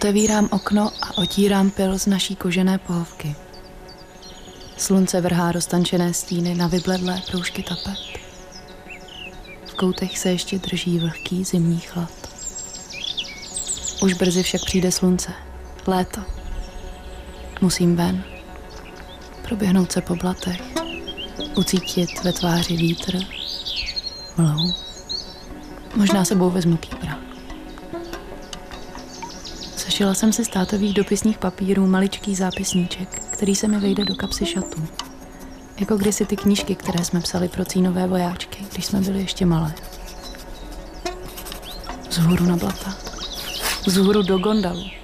Otevírám okno a otírám pyl z naší kožené pohovky. Slunce vrhá roztančené stíny na vybledlé proužky tapet. V koutech se ještě drží vlhký zimní chlad. Už brzy však přijde slunce. Léto. Musím ven. Proběhnout se po blatech. Ucítit ve tváři vítr. Mlhu. Možná sebou vezmu kýbra. Sešila jsem si z tátových dopisních papírů maličký zápisníček, který se mi vejde do kapsy šatů. Jako kdysi ty knížky, které jsme psali pro cínové vojáčky, když jsme byli ještě malé. Vzhůru na blata. Vzhůru do Gondalu.